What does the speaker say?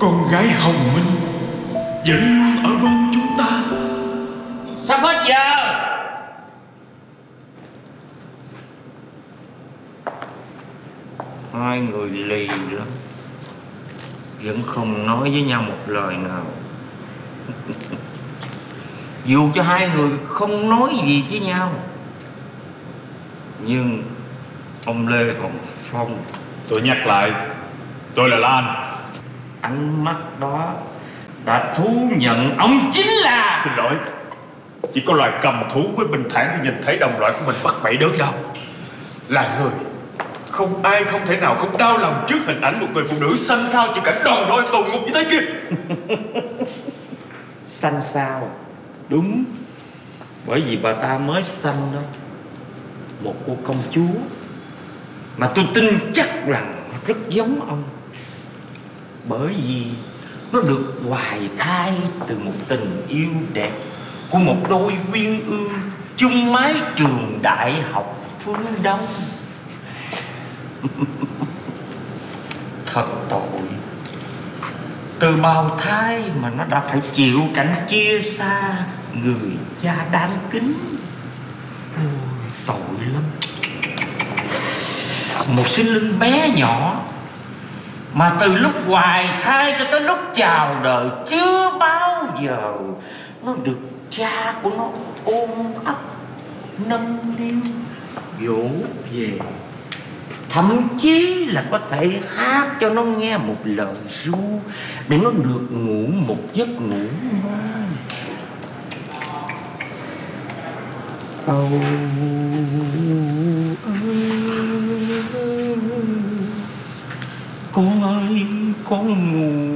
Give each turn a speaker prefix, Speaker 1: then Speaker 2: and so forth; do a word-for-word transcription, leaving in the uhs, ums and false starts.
Speaker 1: con gái Hồng Minh vẫn luôn ở bên chúng ta.
Speaker 2: Sắp hết giờ. Hai người lì lắm, vẫn không nói với nhau một lời nào. Dù cho hai người không nói gì với nhau, nhưng ông Lê Hồng Phong,
Speaker 1: Tôi nhắc lại, tôi là Lan.
Speaker 2: ánh mắt đó đã thú nhận ông chính là...
Speaker 1: Xin lỗi, chỉ có loài cầm thú mới bình thản khi nhìn thấy đồng loại của mình bắt bậy đớn đau. Là người, không ai không thể nào không đau lòng trước hình ảnh một người phụ nữ xanh xao chịu cảnh đòn roi tù ngục như thế kia.
Speaker 2: Xanh sao? Đúng, bởi vì bà ta mới xanh đó, một cô công chúa mà tôi tin chắc rằng rất giống ông, bởi vì nó được hoài thai từ một tình yêu đẹp của một đôi uyên ương chung mái trường đại học phương Đông. Thật tội, từ bào thai mà nó đã phải chịu cảnh chia xa người cha đáng kính. Ôi, tội lắm. Một sinh linh bé nhỏ mà từ lúc hoài thai cho tới lúc chào đời chưa bao giờ nó được cha của nó ôm ấp, nâng niu, dỗ về, thậm chí là có thể hát cho nó nghe một lời ru để nó được ngủ một giấc ngủ ngon. Âu ơi, con ơi, con ngủ